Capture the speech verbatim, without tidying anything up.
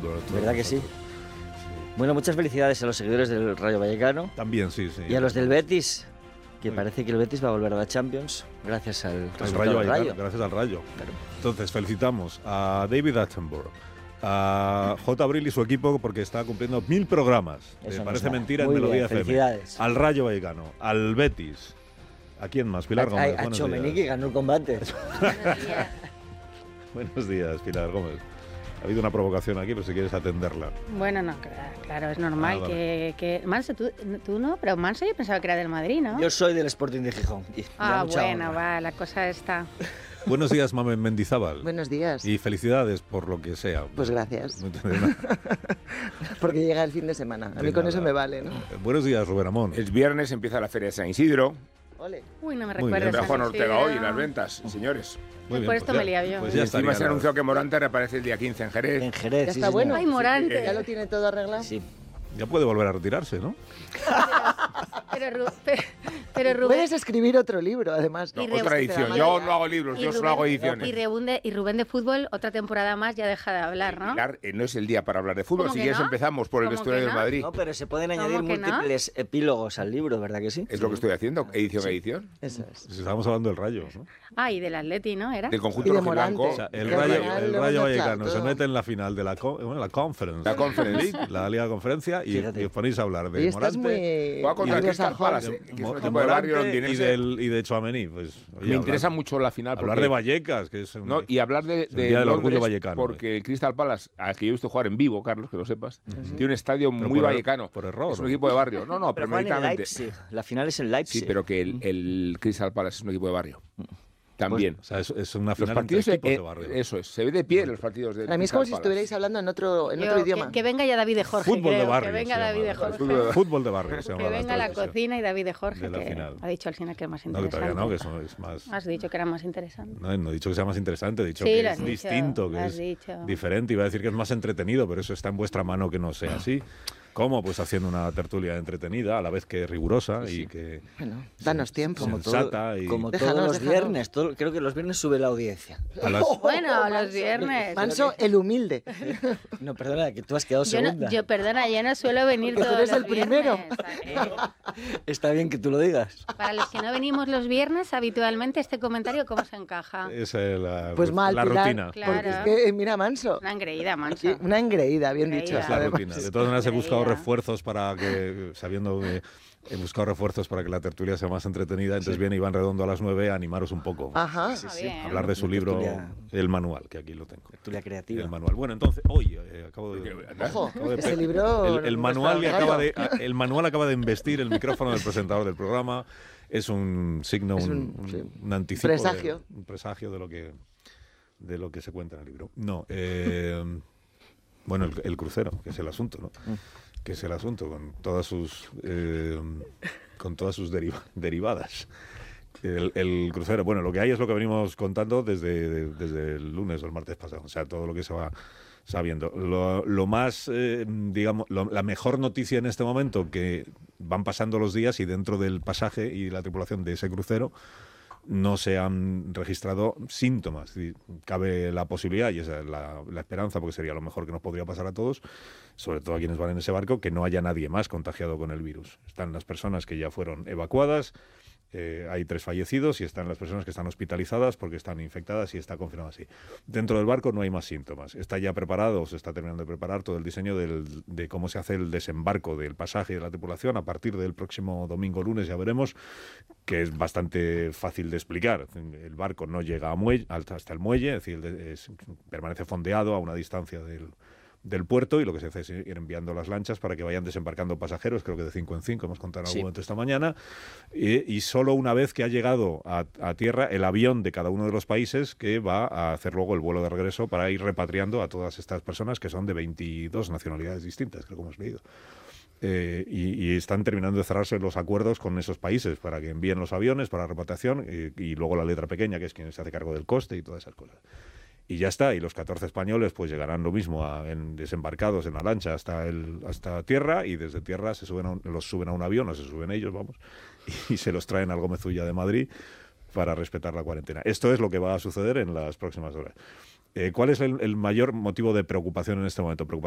Attenborough. ¿Verdad que sí? sí? Bueno, muchas felicidades a los seguidores del Rayo Vallecano. También, sí, sí. Y a los del Betis, que sí. parece que el Betis va a volver a la Champions gracias al el Rayo Vallecano, Rayo. Gracias al Rayo. Claro. Entonces, felicitamos a David Attenborough, a J. Abril y su equipo porque está cumpliendo mil programas. Eh, parece mentira en Melodía F M. Al Rayo Vallecano, al Betis. ¿A quién más? Pilar Gómez. A, a Tchouaméni, que ganó el combate. Buenos días, Pilar Gómez. Ha habido una provocación aquí, pero si quieres atenderla. Bueno, no, claro, claro es normal ah, que, que... Manso, ¿tú, tú no, pero Manso yo pensaba que era del Madrid, ¿no? Yo soy del Sporting de Gijón. Y ah, bueno, honra. va, la cosa está... Buenos días, Mamen Mendizábal. Buenos días. Y felicidades por lo que sea. Pues gracias. No Porque llega el fin de semana. A mí de con nada. Eso me vale, ¿no? Buenos días, Rubén Amón. El viernes empieza la Feria de San Isidro. Ole. Uy, no me recuerdas. Juan Ortega hoy en las ventas, señores. Muy bien, por esto pues me lía yo. Pues y encima se anunció que Morante reaparece el día quince en Jerez. En Jerez, ya sí, está sí, bueno. Ay, Morante. Sí, ¿ya lo tiene todo arreglado? Sí. Ya puede volver a retirarse, ¿no? Pero, pero, pero Rubén... Puedes escribir otro libro, además. No, otra edición. Yo no hago libros, yo solo hago ediciones. Y Rubén, de, y Rubén de fútbol, otra temporada más, ya deja de hablar, ¿no? Hablar, eh, no es el día para hablar de fútbol. Si quieres no? empezamos por el vestuario no? del Madrid. No, pero se pueden añadir múltiples no? epílogos al libro, ¿verdad que sí? Es lo que estoy haciendo, edición a sí. edición. Eso es. Si estamos hablando del Rayo, ¿no? Ah, y del Atleti, ¿no? ¿Era? Del conjunto rojiblanco. O sea, el Rayo, el Rayo Vallecano se mete en la final de la, bueno, la Conference. La Conference. La Liga de Conferencia y, y os ponéis a hablar de y Morante. Muy... Juega contra el Crystal Palace, que es un equipo de barrio y, del, y de Tchouaméni. Pues, oye, me hablar, interesa mucho la final. Hablar de Vallecas, que es un, no, y hablar de, de día del orgullo vallecano. Porque el Crystal Palace, al que yo he visto jugar en vivo, Carlos, que lo sepas, uh-huh. tiene un estadio pero muy por vallecano. Er, por error. Es un equipo de barrio. No, no, pero permanentemente. La final es en Leipzig. Sí, pero que el, el Crystal Palace es un equipo de barrio. También. Pues, o sea, es, es una final los partidos entre equipos eh, de barrio. Eso es, se ve de pie los partidos de A mí es como si estuvierais hablando en otro, en Yo, otro idioma. Que, que venga ya David de Jorge. Fútbol creo, de barrio. Que venga David de Jorge. Fútbol, fútbol de barrio. Se que venga la cocina y David de Jorge, de que final. Ha dicho al final que es más interesante. No, que todavía no, que eso es más... Has dicho que era más interesante. No, no he dicho que sea más interesante, he dicho sí, que es dicho, distinto, que es dicho. diferente. Iba a decir que es más entretenido, pero eso está en vuestra mano que no sea así. ¿Cómo? Pues haciendo una tertulia entretenida, a la vez que rigurosa sí, sí. y que... Bueno, danos tiempo. Como, todo, y... como déjanos, todos los déjanos. viernes. Todo, creo que los viernes sube la audiencia. A las... Bueno, los viernes. Manso, el humilde. No, perdona, que tú has quedado yo segunda. No, yo, perdona, yo no suelo venir todos eres los el primero. Viernes, Está bien que tú lo digas. Para los que no venimos los viernes, habitualmente, este comentario, ¿cómo se encaja? Esa es la, pues mal, la Pilar, rutina. Claro. Porque es que, mira, Manso. Una engreída, Manso. Aquí, una engreída, bien engreída. Engreída. Esa es la rutina. De todas maneras, he buscado refuerzos para que, sabiendo que he buscado refuerzos para que la tertulia sea más entretenida, entonces sí. viene Iván Redondo a las nueve a animaros un poco. Ajá. Sí, sí. Hablar de su libro, tertulia, el manual, que aquí lo tengo. Tertulia creativa. El manual. Bueno, entonces, hoy eh, acabo de... Ojo, acabo de ese libro... El, el, manual acaba de, el manual acaba de embestir el micrófono del presentador del programa. Es un signo, es un, un, un, sí. un anticipo. Presagio. De, un presagio de lo que, de lo que se cuenta en el libro. No, eh... Bueno, el, el crucero, que es el asunto, ¿no? Mm. Que es el asunto, con todas sus eh, con todas sus deriva, derivadas. El, el crucero, bueno, lo que hay es lo que venimos contando desde, de, desde el lunes o el martes pasado, o sea, todo lo que se va sabiendo. Lo, lo más, eh, digamos, lo, la mejor noticia en este momento, que van pasando los días y dentro del pasaje y la tripulación de ese crucero no se han registrado síntomas. Y cabe la posibilidad, y esa es la, la esperanza, porque sería lo mejor que nos podría pasar a todos, sobre todo a quienes van en ese barco, que no haya nadie más contagiado con el virus. Están las personas que ya fueron evacuadas, eh, hay tres fallecidos, y están las personas que están hospitalizadas porque están infectadas y está confirmado así. Dentro del barco no hay más síntomas. Está ya preparado, se está terminando de preparar todo el diseño del, de cómo se hace el desembarco del pasaje y de la tripulación a partir del próximo domingo lunes, ya veremos, que es bastante fácil de explicar. El barco no llega a muelle, hasta el muelle, es decir, es, permanece fondeado a una distancia del, del puerto, y lo que se hace es ir enviando las lanchas para que vayan desembarcando pasajeros, creo que de cinco en cinco, hemos contado en algún sí. momento esta mañana, y, y solo una vez que ha llegado a, a tierra el avión de cada uno de los países, que va a hacer luego el vuelo de regreso para ir repatriando a todas estas personas, que son de veintidós nacionalidades distintas, creo que hemos leído. Eh, y, y están terminando de cerrarse los acuerdos con esos países para que envíen los aviones para repatriación, y, y luego la letra pequeña, que es quien se hace cargo del coste y todas esas cosas. Y ya está, y los catorce españoles pues llegarán lo mismo a, en, desembarcados en la lancha hasta el hasta tierra, y desde tierra se suben a un, los suben a un avión, o se suben ellos, vamos, y, y se los traen al Gómez Ulla de Madrid para respetar la cuarentena. Esto es lo que va a suceder en las próximas horas. Eh, ¿Cuál es el, el mayor motivo de preocupación en este momento? Preocupación